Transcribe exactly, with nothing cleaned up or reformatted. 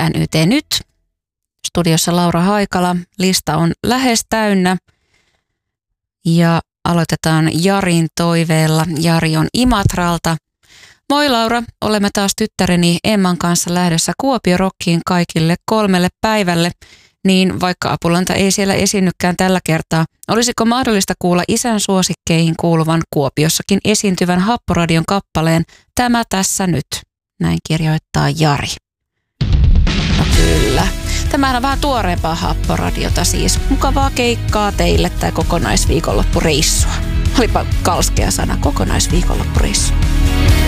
N Y T nyt. Studiossa Laura Haikala. Lista on lähes täynnä ja aloitetaan Jarin toiveella. Jari on Imatralta. Moi Laura, olemme taas tyttäreni Emman kanssa lähdössä Kuopio-rockiin kaikille kolmelle päivälle. Niin vaikka Apulanta ei siellä esiinnykään tällä kertaa, olisiko mahdollista kuulla isän suosikkeihin kuuluvan Kuopiossakin esiintyvän Happoradion kappaleen Tämä tässä nyt? Näin kirjoittaa Jari. No kyllä. Tämähän on vähän tuoreempaa Happoradiota siis. Mukavaa keikkaa teille tai kokonaisviikonloppureissua. Olipa kalskea sana, kokonaisviikonloppureissua.